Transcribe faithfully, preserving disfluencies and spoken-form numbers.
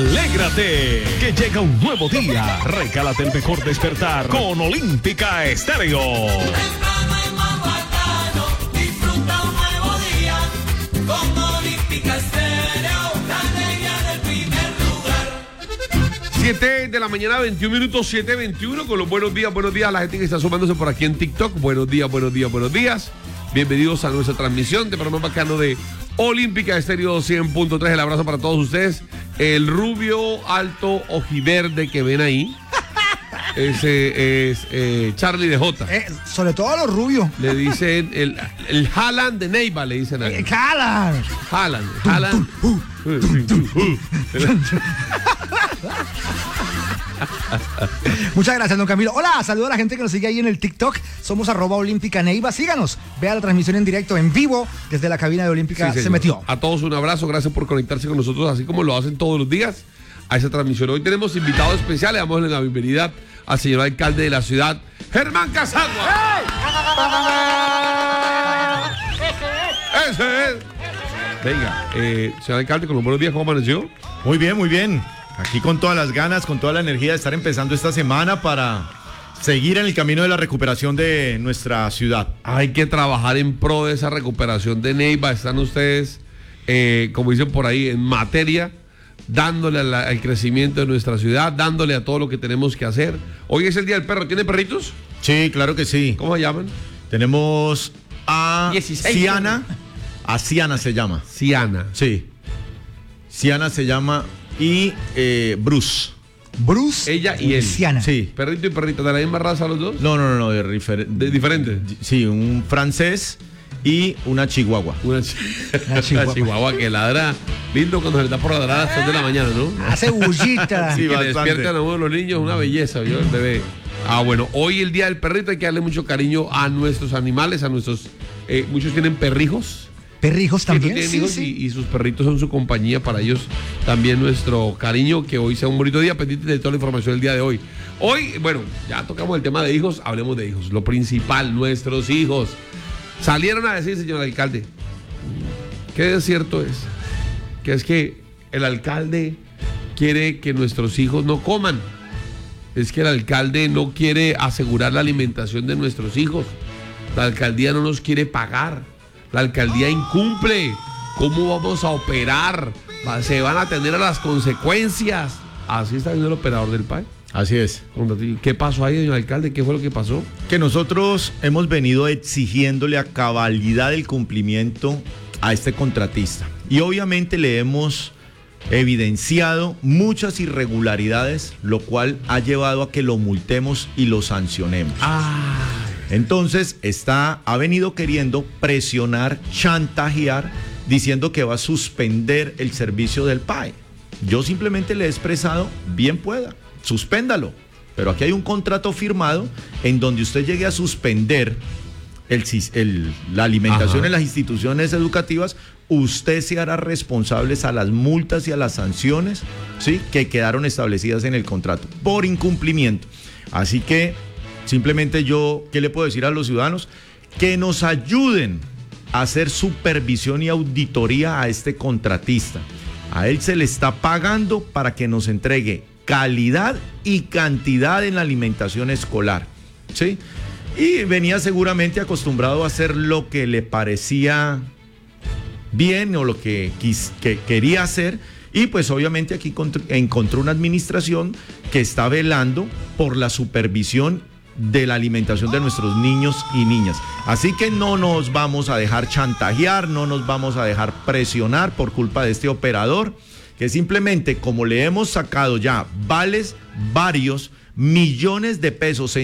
Alégrate, que llega un nuevo día. Regálate el mejor despertar con Olímpica Estéreo. Temprano y más bacano, disfruta un nuevo día con Olímpica Estéreo, la alegría del primer lugar. siete de la mañana, veintiún minutos, siete veintiuno, con los buenos días, buenos días a la gente que está sumándose por aquí en TikTok. Buenos días, buenos días, buenos días. Bienvenidos a nuestra transmisión de programa bacano de Olímpica Estéreo cien punto tres. El abrazo para todos ustedes. El rubio alto ojiverde que ven ahí, ese es eh, Charlie de Jota. Eh, sobre todo a los rubios. Le dicen el, el Haaland de Neiva, le dicen a él. Eh, Haaland. Haaland, Haaland. Muchas gracias, don Camilo. Hola, saludo a la gente que nos sigue ahí en el TikTok. Somos arroba Olímpica Neiva. Síganos. Vea la transmisión en directo, en vivo, desde la cabina de Olímpica. Sí, se metió. A todos un abrazo, gracias por conectarse con nosotros, así como lo hacen todos los días a esa transmisión. Hoy tenemos invitados especiales. Vamos a darle la bienvenida al señor alcalde de la ciudad, Germán Casagua. ¡Hey! Ese es. Venga, eh, señor alcalde, con los buenos días, ¿cómo amaneció? Muy bien, muy bien. Aquí con todas las ganas, con toda la energía de estar empezando esta semana para seguir en el camino de la recuperación de nuestra ciudad. Hay que trabajar en pro de esa recuperación de Neiva. Están ustedes, eh, como dicen por ahí, en materia, dándole a la, al crecimiento de nuestra ciudad, dándole a todo lo que tenemos que hacer. Hoy es el Día del Perro. ¿Tiene perritos? Sí, claro que sí. ¿Cómo se llaman? Tenemos a dieciséis. Ciana. A Ciana se llama. Ciana. Sí. Ciana se llama y eh, Bruce. Bruce. Ella y él. Ciana. Sí. ¿Perrito y perrita de la misma raza los dos? No, no, no, no de, refer- ¿De diferente? Sí, un francés y una chihuahua. Una, chi- Una chihuahua. una chihuahua que ladra lindo cuando se le da por ladrar a las tres de la mañana, ¿no? Hace bullita. Sí, que le bastante. despiertan a uno de los niños, una belleza, yo el bebé. Ah, bueno, hoy el Día del Perrito, hay que darle mucho cariño a nuestros animales, a nuestros... Eh, muchos tienen perrijos. Perrijos también. Tienen Sí, hijos sí. Y, y sus perritos son su compañía. Para ellos también nuestro cariño, que hoy sea un bonito día, pendiente de toda la información del día de hoy. Hoy, bueno, ya tocamos el tema de hijos, hablemos de hijos. Lo principal, nuestros hijos. Salieron a decir, señor alcalde, qué desierto es, que es que el alcalde quiere que nuestros hijos no coman. Es que el alcalde no quiere asegurar la alimentación de nuestros hijos. La alcaldía no nos quiere pagar. La alcaldía incumple. ¿Cómo vamos a operar? Se van a atender a las consecuencias. Así está viendo el operador del P A E. Así es. ¿Qué pasó ahí, señor alcalde? ¿Qué fue lo que pasó? Que nosotros hemos venido exigiéndole a cabalidad el cumplimiento a este contratista. Y obviamente le hemos evidenciado muchas irregularidades, lo cual ha llevado a que lo multemos y lo sancionemos. Ah. Entonces está, ha venido queriendo presionar, chantajear, diciendo que va a suspender el servicio del P A E. Yo simplemente le he expresado, bien pueda, suspéndalo. Pero aquí hay un contrato firmado en donde usted llegue a suspender el, el, la alimentación Ajá. en las instituciones educativas, usted se hará responsables a las multas y a las sanciones, ¿sí?, que quedaron establecidas en el contrato por incumplimiento. Así que simplemente yo, ¿qué le puedo decir a los ciudadanos? Que nos ayuden a hacer supervisión y auditoría a este contratista. A él se le está pagando para que nos entregue calidad y cantidad en la alimentación escolar, ¿sí? Y venía seguramente acostumbrado a hacer lo que le parecía bien o lo que, quis, que quería hacer. Y pues obviamente aquí encontró una administración que está velando por la supervisión de la alimentación de nuestros niños y niñas. Así que no nos vamos a dejar chantajear, no nos vamos a dejar presionar por culpa de este operador, que simplemente, como le hemos sacado ya vales varios millones de pesos en